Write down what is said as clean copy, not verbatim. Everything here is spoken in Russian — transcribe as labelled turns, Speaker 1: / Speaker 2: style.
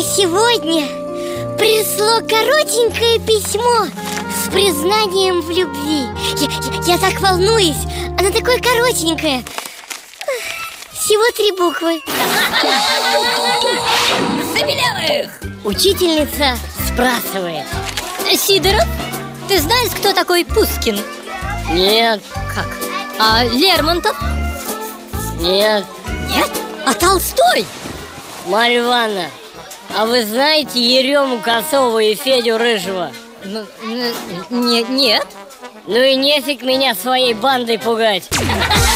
Speaker 1: сегодня пришло коротенькое письмо с признанием в любви. Я так волнуюсь, оно такое коротенькое. Всего 3 буквы.
Speaker 2: Забелявых!
Speaker 1: Учительница спрашивает:
Speaker 2: Сидоров, ты знаешь, кто такой Пушкин?
Speaker 1: нет.
Speaker 2: Как? А Лермонтов?
Speaker 1: Нет.
Speaker 2: Нет? А Толстой?
Speaker 1: Марья Ивановна, а вы знаете Ерему Косова и Федю Рыжего?
Speaker 2: Нет.
Speaker 1: Ну и нефиг меня своей бандой пугать.